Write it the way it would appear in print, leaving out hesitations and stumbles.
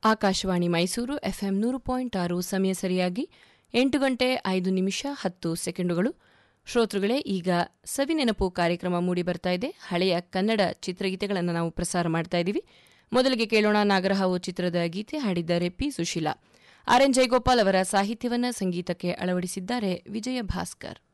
Akashvani Mysuru FM 100.6 ಸಮಯ ಸರಿಯಾಗಿ 8:05:10 ಶ್ರೋತೃಗಳೇ, ಈಗ ಸವಿನೆನಪು ಕಾರ್ಯಕ್ರಮ ಮೂಡಿಬರ್ತಾ ಇದೆ. ಹಳೆಯ ಕನ್ನಡ ಚಿತ್ರಗೀತೆಗಳನ್ನು ನಾವು ಪ್ರಸಾರ ಮಾಡ್ತಾ ಇದ್ದೀವಿ. ಮೊದಲಿಗೆ ಕೇಳೋಣ ನಾಗರಹಾವು ಚಿತ್ರದ ಗೀತೆ. ಹಾಡಿದ್ದಾರೆ P Sushila. R N Jayagopal ಅವರ ಸಾಹಿತ್ಯವನ್ನ ಸಂಗೀತಕ್ಕೆ ಅಳವಡಿಸಿದ್ದಾರೆ ವಿಜಯ ಭಾಸ್ಕರ್.